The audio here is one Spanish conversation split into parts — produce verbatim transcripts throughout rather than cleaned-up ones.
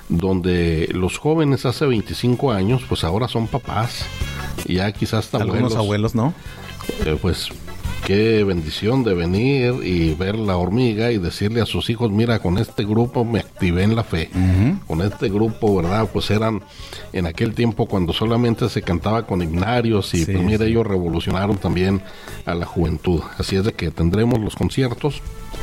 donde los jóvenes hace veinticinco años, pues ahora son papás, y ya quizás hasta algunos abuelos, ¿no? Eh, pues qué bendición de venir y ver la hormiga y decirle a sus hijos, mira, con este grupo me activé en la fe. Uh-huh. Con este grupo, ¿verdad? Pues eran en aquel tiempo cuando solamente se cantaba con himnarios y sí, pues mira, sí. ellos revolucionaron también a la juventud. Así es de que tendremos los conciertos.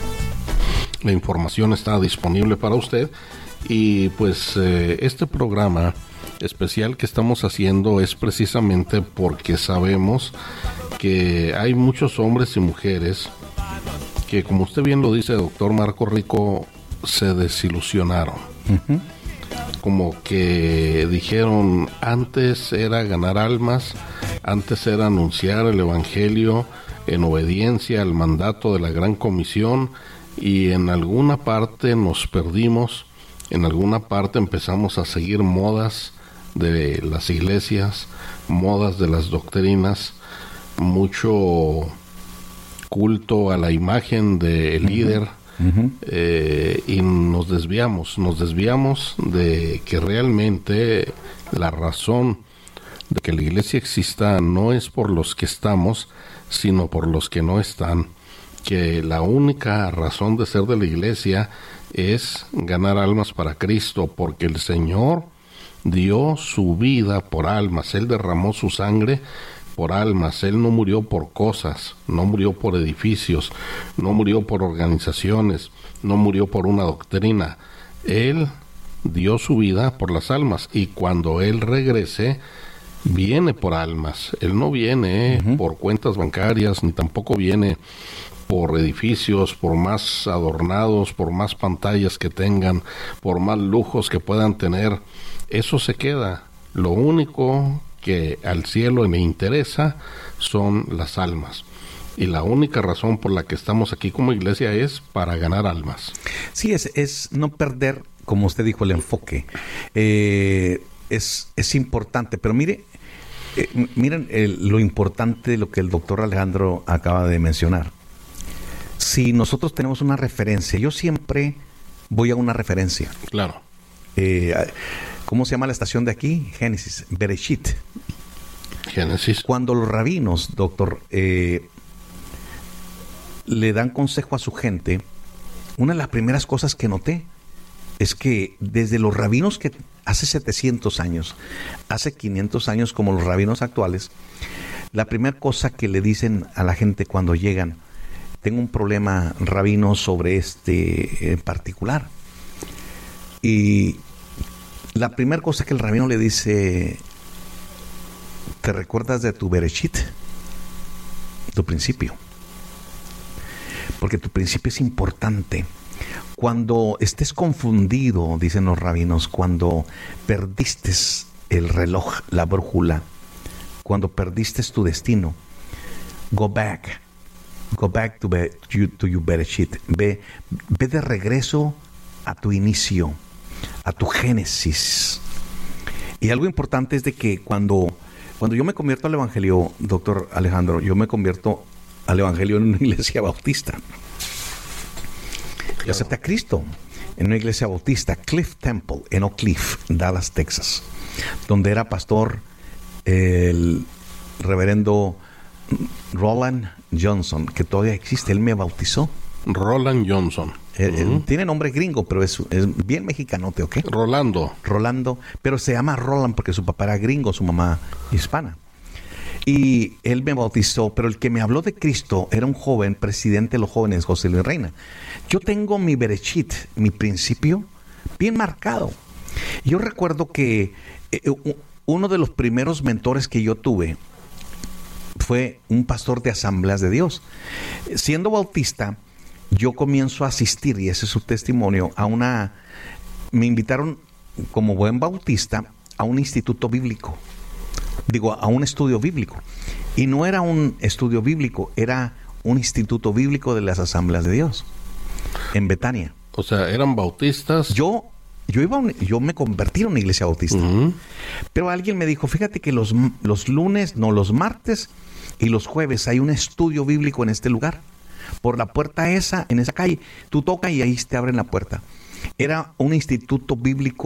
La información está disponible para usted y pues eh, este programa especial que estamos haciendo es precisamente porque sabemos que hay muchos hombres y mujeres que, como usted bien lo dice, doctor Marco Rico, se desilusionaron. Uh-huh. Como que dijeron, antes era ganar almas, antes era anunciar el evangelio en obediencia al mandato de la Gran Comisión, y en alguna parte nos perdimos, en alguna parte empezamos a seguir modas de las iglesias, modas de las doctrinas, mucho culto a la imagen del uh-huh. líder, uh-huh. eh, y nos desviamos, nos desviamos de que realmente la razón de que la iglesia exista no es por los que estamos, sino por los que no están, que la única razón de ser de la iglesia es ganar almas para Cristo, porque el Señor dio su vida por almas, Él derramó su sangre por almas, Él no murió por cosas, no murió por edificios, no murió por organizaciones, no murió por una doctrina, Él dio su vida por las almas, y cuando Él regrese, viene por almas, Él no viene uh-huh. por cuentas bancarias, ni tampoco viene por edificios, por más adornados, por más pantallas que tengan, por más lujos que puedan tener. Eso se queda. Lo único que al cielo le interesa son las almas. Y la única razón por la que estamos aquí como iglesia es para ganar almas. Sí, es, es no perder, como usted dijo, el enfoque. Eh, es, es importante, pero mire, eh, miren el, lo importante de lo que el doctor Alejandro acaba de mencionar. Si nosotros tenemos una referencia, yo siempre voy a una referencia. Claro. Eh, ¿Cómo se llama la estación de aquí? Génesis, Bereshit. Génesis. Cuando los rabinos, doctor, eh, le dan consejo a su gente, una de las primeras cosas que noté es que desde los rabinos que hace setecientos años, hace quinientos años como los rabinos actuales, la primera cosa que le dicen a la gente cuando llegan, tengo un problema, rabino, sobre este en particular. Y la primera cosa que el rabino le dice, ¿te recuerdas de tu Bereshit? Tu principio. Porque tu principio es importante. Cuando estés confundido, dicen los rabinos, cuando perdiste el reloj, la brújula, cuando perdiste tu destino, go back. Go back to, be, to, to your Bereshit. Ve, ve de regreso a tu inicio, a tu génesis. Y algo importante es de que cuando, cuando yo me convierto al evangelio, doctor Alejandro, yo me convierto al evangelio en una iglesia bautista. Yo acepté a Cristo en una iglesia bautista, Cliff Temple, en Oak Cliff, Dallas, Texas, donde era pastor el reverendo Roland Johnson, que todavía existe. Él me bautizó. Roland Johnson. Eh, uh-huh. Tiene nombre gringo, pero es, es bien mexicanote, ¿ok? Rolando. Rolando, pero se llama Roland porque su papá era gringo, su mamá hispana. Y él me bautizó, pero el que me habló de Cristo era un joven, presidente de los jóvenes, José Luis Reina. Yo tengo mi Bereshit, mi principio, bien marcado. Yo recuerdo que eh, uno de los primeros mentores que yo tuve fue un pastor de Asambleas de Dios. Siendo bautista, yo comienzo a asistir, y ese es su testimonio, a una... Me invitaron como buen bautista a un instituto bíblico. Digo, a un estudio bíblico. Y no era un estudio bíblico, era un instituto bíblico de las Asambleas de Dios, en Betania. O sea, ¿eran bautistas? Yo... Yo iba a un, yo me convertí en una iglesia bautista. Uh-huh. Pero alguien me dijo, fíjate que los, los lunes, no, los martes y los jueves hay un estudio bíblico en este lugar. Por la puerta esa, en esa calle, tú tocas y ahí te abren la puerta. Era un instituto bíblico